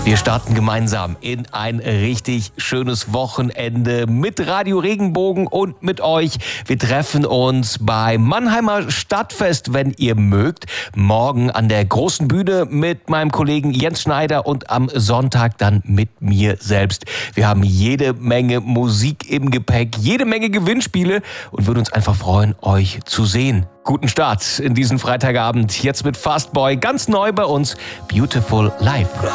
Wir starten gemeinsam in ein richtig schönes Wochenende mit Radio Regenbogen und mit euch. Wir treffen uns beim Mannheimer Stadtfest, wenn ihr mögt. Morgen an der großen Bühne mit meinem Kollegen Jens Schneider und am Sonntag dann mit mir selbst. Wir haben jede Menge Musik im Gepäck, jede Menge Gewinnspiele und würden uns einfach freuen, euch zu sehen. Guten Start in diesen Freitagabend. Jetzt mit Fastboy, ganz neu bei uns, Beautiful Life.